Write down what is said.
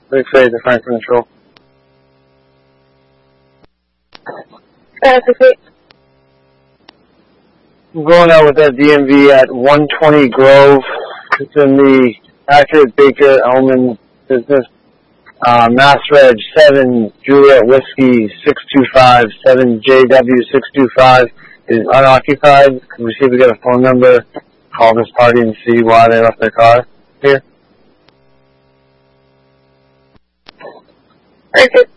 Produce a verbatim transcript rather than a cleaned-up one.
Big Fade to Franklin Control. Uh, Big Fade. I'm going out with that D M V at one twenty Grove. It's in the Accurate Baker Elman business. Uh, Mass Reg seven Juliet Whiskey six two five seven J W six two five is unoccupied. Can we see if we get a phone number? Call this party and see why they left their car here. Perfect.